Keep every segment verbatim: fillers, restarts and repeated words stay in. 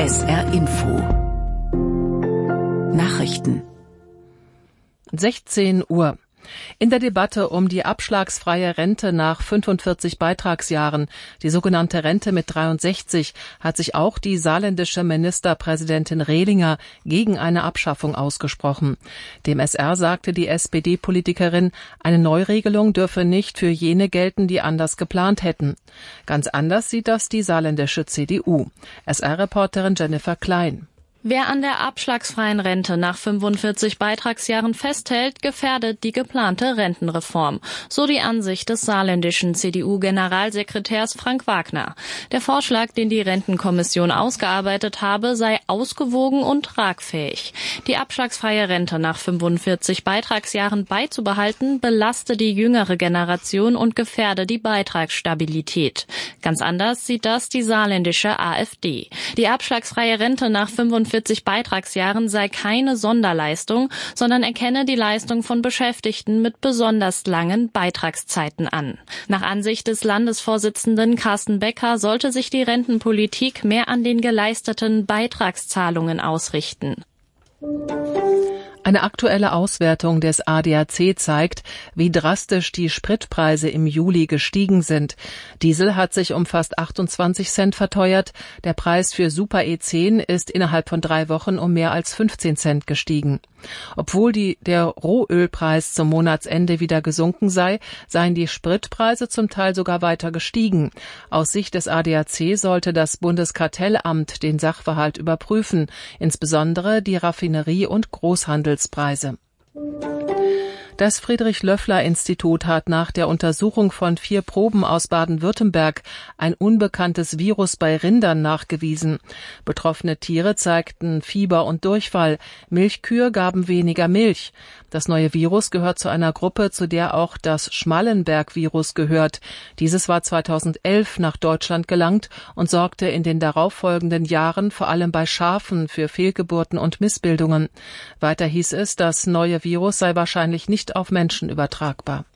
S R Info Nachrichten sechzehn Uhr. In der Debatte um die abschlagsfreie Rente nach fünfundvierzig Beitragsjahren, die sogenannte Rente mit dreiundsechzig, hat sich auch die saarländische Ministerpräsidentin Rehlinger gegen eine Abschaffung ausgesprochen. Dem S R sagte die S P D-Politikerin, eine Neuregelung dürfe nicht für jene gelten, die anders geplant hätten. Ganz anders sieht das die saarländische C D U. S R-Reporterin Jennifer Klein. Wer an der abschlagsfreien Rente nach fünfundvierzig Beitragsjahren festhält, gefährdet die geplante Rentenreform. So die Ansicht des saarländischen C D U-Generalsekretärs Frank Wagner. Der Vorschlag, den die Rentenkommission ausgearbeitet habe, sei ausgewogen und tragfähig. Die abschlagsfreie Rente nach fünfundvierzig Beitragsjahren beizubehalten, belaste die jüngere Generation und gefährde die Beitragsstabilität. Ganz anders sieht das die saarländische A f D. Die abschlagsfreie Rente nach fünfundvierzig Beitragsjahren sei keine Sonderleistung, sondern erkenne die Leistung von Beschäftigten mit besonders langen Beitragszeiten an. Nach Ansicht des Landesvorsitzenden Carsten Becker sollte sich die Rentenpolitik mehr an den geleisteten Beitragszahlungen ausrichten. Eine aktuelle Auswertung des A D A C zeigt, wie drastisch die Spritpreise im Juli gestiegen sind. Diesel hat sich um fast achtundzwanzig Cent verteuert. Der Preis für Super E zehn ist innerhalb von drei Wochen um mehr als fünfzehn Cent gestiegen. Obwohl die, der Rohölpreis zum Monatsende wieder gesunken sei, seien die Spritpreise zum Teil sogar weiter gestiegen. Aus Sicht des A D A C sollte das Bundeskartellamt den Sachverhalt überprüfen, insbesondere die Raffinerie- und Großhandelspreise. Das Friedrich-Löffler-Institut hat nach der Untersuchung von vier Proben aus Baden-Württemberg ein unbekanntes Virus bei Rindern nachgewiesen. Betroffene Tiere zeigten Fieber und Durchfall. Milchkühe gaben weniger Milch. Das neue Virus gehört zu einer Gruppe, zu der auch das Schmallenberg-Virus gehört. Dieses war zweitausendelf nach Deutschland gelangt und sorgte in den darauffolgenden Jahren vor allem bei Schafen für Fehlgeburten und Missbildungen. Weiter hieß es, das neue Virus sei wahrscheinlich nicht auf Menschen übertragbar.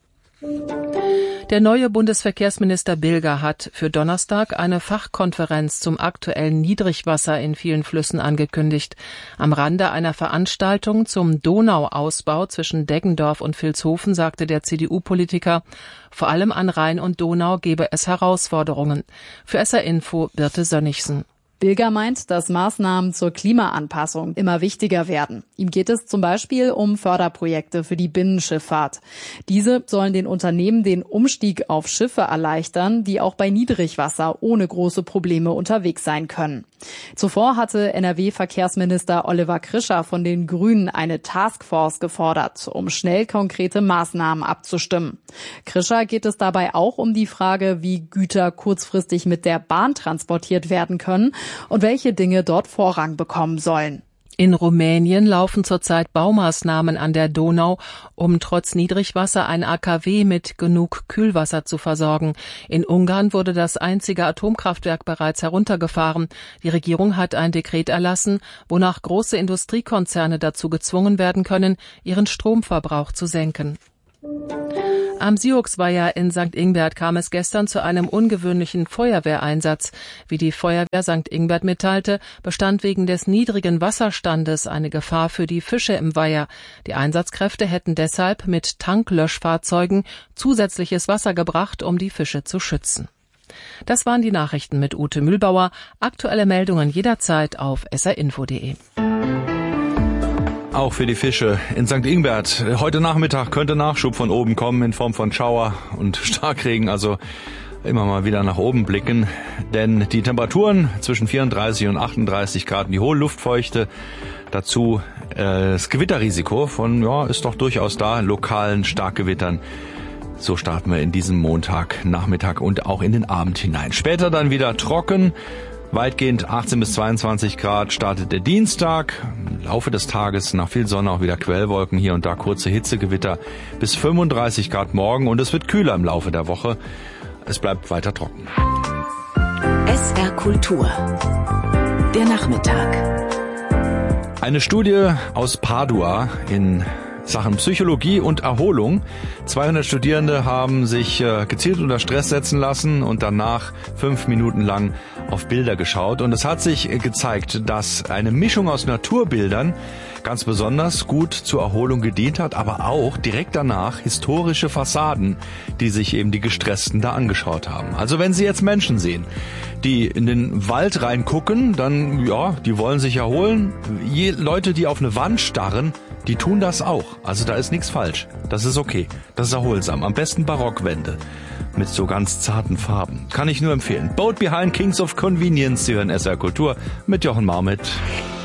Der neue Bundesverkehrsminister Bilger hat für Donnerstag eine Fachkonferenz zum aktuellen Niedrigwasser in vielen Flüssen angekündigt. Am Rande einer Veranstaltung zum Donauausbau zwischen Deggendorf und Vilshofen sagte der C D U-Politiker, vor allem an Rhein und Donau gebe es Herausforderungen. Für S R Info Birte Sönnigsen. Bilger meint, dass Maßnahmen zur Klimaanpassung immer wichtiger werden. Ihm geht es zum Beispiel um Förderprojekte für die Binnenschifffahrt. Diese sollen den Unternehmen den Umstieg auf Schiffe erleichtern, die auch bei Niedrigwasser ohne große Probleme unterwegs sein können. Zuvor hatte N R W-Verkehrsminister Oliver Krischer von den Grünen eine Taskforce gefordert, um schnell konkrete Maßnahmen abzustimmen. Krischer geht es dabei auch um die Frage, wie Güter kurzfristig mit der Bahn transportiert werden können und welche Dinge dort Vorrang bekommen sollen. In Rumänien laufen zurzeit Baumaßnahmen an der Donau, um trotz Niedrigwasser ein A K W mit genug Kühlwasser zu versorgen. In Ungarn wurde das einzige Atomkraftwerk bereits heruntergefahren. Die Regierung hat ein Dekret erlassen, wonach große Industriekonzerne dazu gezwungen werden können, ihren Stromverbrauch zu senken. Am Siuxweiher in Sankt Ingbert kam es gestern zu einem ungewöhnlichen Feuerwehreinsatz. Wie die Feuerwehr Sankt Ingbert mitteilte, bestand wegen des niedrigen Wasserstandes eine Gefahr für die Fische im Weiher. Die Einsatzkräfte hätten deshalb mit Tanklöschfahrzeugen zusätzliches Wasser gebracht, um die Fische zu schützen. Das waren die Nachrichten mit Ute Mühlbauer. Aktuelle Meldungen jederzeit auf s r info punkt de. Auch für die Fische in Sankt Ingbert. Heute Nachmittag könnte Nachschub von oben kommen in Form von Schauer und Starkregen, also immer mal wieder nach oben blicken. Denn die Temperaturen zwischen vierunddreißig und achtunddreißig Grad, die hohe Luftfeuchte, dazu äh, das Gewitterrisiko von, ja, ist doch durchaus da, lokalen Starkgewittern. So starten wir in diesem Montag, Nachmittag und auch in den Abend hinein. Später dann wieder trocken. Weitgehend achtzehn bis zweiundzwanzig Grad startet der Dienstag. Im Laufe des Tages nach viel Sonne auch wieder Quellwolken, hier und da kurze Hitzegewitter bis fünfunddreißig Grad morgen und es wird kühler im Laufe der Woche. Es bleibt weiter trocken. S R Kultur. Der Nachmittag. Eine Studie aus Padua in Sachen Psychologie und Erholung. zweihundert Studierende haben sich äh, gezielt unter Stress setzen lassen und danach fünf Minuten lang auf Bilder geschaut. Und es hat sich äh, gezeigt, dass eine Mischung aus Naturbildern ganz besonders gut zur Erholung gedient hat, aber auch direkt danach historische Fassaden, die sich eben die Gestressten da angeschaut haben. Also wenn Sie jetzt Menschen sehen, die in den Wald reingucken, dann, ja, die wollen sich erholen. Je, Leute, die auf eine Wand starren, die tun das auch. Also da ist nichts falsch. Das ist okay. Das ist erholsam. Am besten Barockwände mit so ganz zarten Farben. Kann ich nur empfehlen. Boat Behind Kings of Convenience. Sie hören S R Kultur mit Jochen Marmit.